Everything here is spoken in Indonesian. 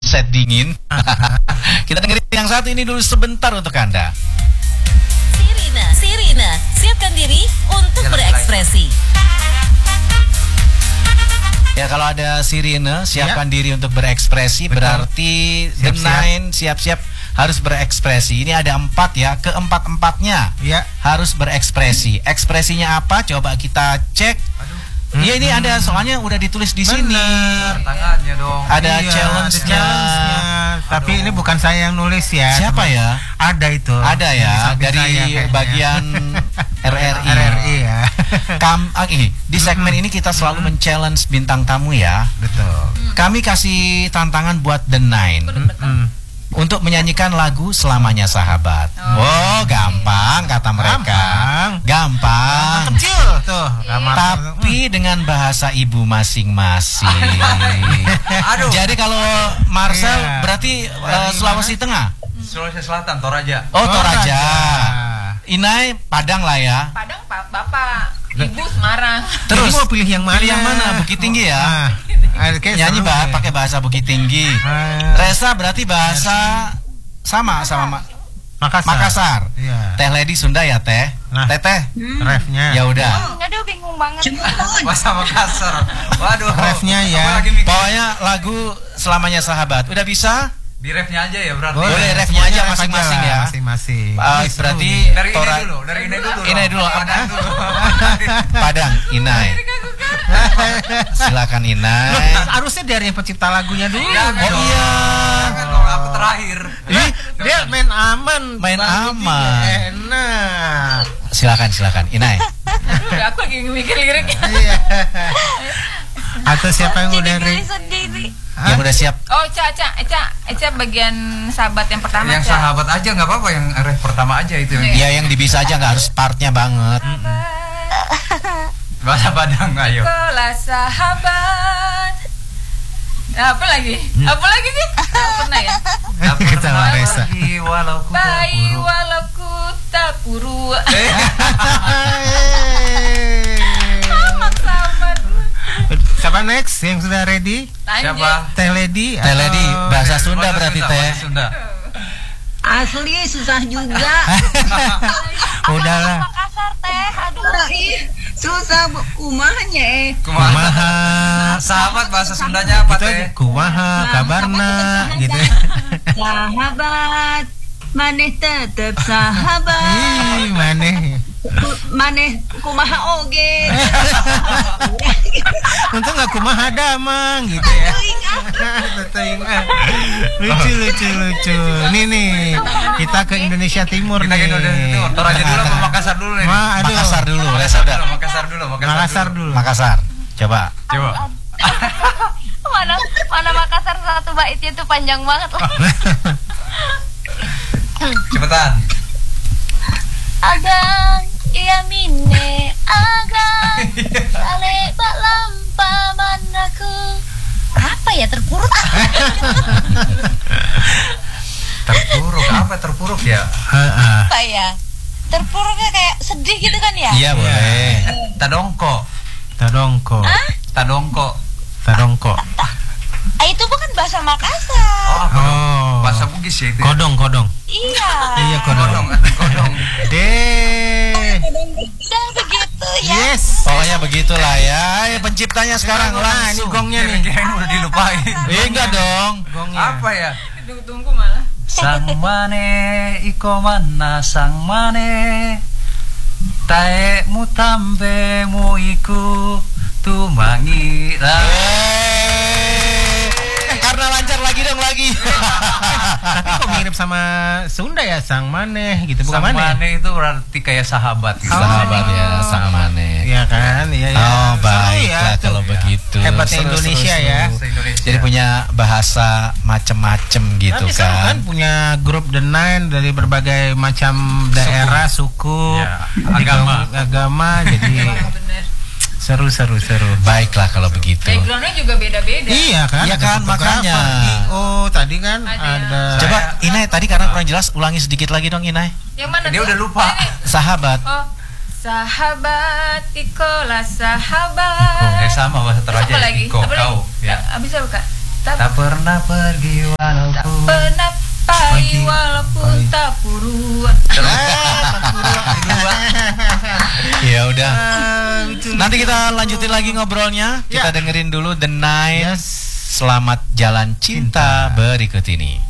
set dingin. Kita dengerin yang satu ini dulu sebentar untuk Anda. Sirina, siapkan diri untuk berekspresi. Ya, kalau ada sirine, siapkan diri untuk berekspresi. Betul. Berarti The Nine siap-siap harus berekspresi. Ini ada 4 ya, keempat-empatnya harus berekspresi. Ekspresinya apa? Coba kita cek. Iya, ini ada, soalnya udah ditulis di sini. Tangannya dong. Ada challenge-nya. Tapi ini bukan saya yang nulis ya. Siapa ya? Ada itu. Ada ya, dari bagian RRI ya. Di segmen ini kita selalu men-challenge bintang tamu ya. Betul. Kami kasih tantangan buat The Nine untuk menyanyikan lagu Selamanya Sahabat. Oh, gampang kata mereka. Gampang. Kecil tuh. Tapi dengan bahasa ibu masing-masing. Jadi kalau Marcel berarti Sulawesi Tengah. Sulawesi Selatan, Toraja. Oh, Toraja. Inai Padang lah ya. Padang Bapak, Ibu Semarang. Terus mau pilih yang mana? Pilih yang mana? Bukit Tinggi ya. Nyanyi pakai bahasa Bukit Tinggi. Resa berarti bahasa sama Makassar. Iya. Teh Lady Sunda ya, Teh. Teteh. Refnya. Ya udah. Aduh, bingung banget. Bahasa Makassar. Waduh. Refnya ya. Pokoknya lagu Selamanya Sahabat. Udah bisa? Di refnya aja ya berarti. Boleh refnya aja masing-masing ya. Masing-masing. Berarti dari Inai dulu. Padang, Inai. Silakan Inai. Harusnya dari yang pencipta lagunya dulu. Oh iya. Aku terakhir. Dia main aman. Enak. Silakan Inai. Aku lagi mikir liriknya. Atau siapa yang udah yang udah siap? Oh, Eca bagian sahabat yang pertama. Yang sahabat aja nggak apa-apa, yang ref pertama aja itu yang. Iya, yang dibisa aja, nggak harus partnya banget. Bahasa Padang, ayo. Sekolah sahabat. Apa lagi sih? Nggak pernah ya. Kita Resa. Walau ku tak puru. Siapa next yang sudah ready? Siapa? Teh Lady. Teh Lady, bahasa Sunda berarti Teh. Asli susah juga. Udahlah. Makassar Teh, aduh. Susah kumahanya Kumaha. Sahabat bahasa Sundanya apa Teh? Kumaha kabarna gitu. Sahabat, maneh tetep sahabat. Maneh kumaha oge. Untung nggak kumaha damang gitu ya. Lucu. Nih kita ke Indonesia Timur Kita nih. ke Indonesia Timur. Toraja dulu atau Makassar dulu nih? Makassar dulu, Resa udah. Makassar dulu. Makassar. Coba. Mana Makassar satu baitnya tuh panjang banget loh. Cepetan. Agang iya mine agang sale balampa manaku. Apa ya terpuruk? Terpuruk ya? Apa ya? Terpuruknya kayak sedih gitu kan ya? Iya, boleh. Tadongko. Itu bukan bahasa Makassar. Bahasa Bugis ya itu. Kodong. Iya, kodong. Dan begitu ya. Yes. Pokoknya begitulah ya. Penciptanya sekarang Ini langsung. gongnya nih. Kirain udah dilupain. Enggak dong. Gongnya. Apa ya? Tunggu malah. Sang mane iko mana sang mane tae mutambe mu iku tumangi. Karena lancar lagi. Tapi kok mirip sama Sunda ya, sang maneh gitu, bukan Sang maneh. mane itu berarti kayak sahabat gitu. Sahabat ya, sang mane. Iya kan? Iya. Oh, Seru baiklah tuh. kalau begitu. Hebatnya Seru. Indonesia ya. Jadi punya bahasa macem-macem gitu Tapi seru kan, kan. punya grup The Nine dari berbagai macam daerah, suku, Ya, agama. Jadi seru. Baiklah kalau begitu. Backgroundnya juga beda-beda. Iya kan? Iya ada kan, fotografer. makanya. Oh, tadi kan ada. Coba Inai tadi karena kurang jelas, ulangi sedikit lagi dong Inai. Yang mana? Dia tuh? udah lupa. Sahabat. Oh, sahabat, ikolah sahabat. Sama bahasa Toraja. Apa lagi? Iko, Apa kau. lagi? Ya. Bisa buka? Tak pernah pergi Tak walaupun pernah pergi walaupun tak purua. Ya udah. Nanti kita lanjutin lagi ngobrolnya. Kita dengerin dulu The Nine. Selamat jalan cinta berikut ini.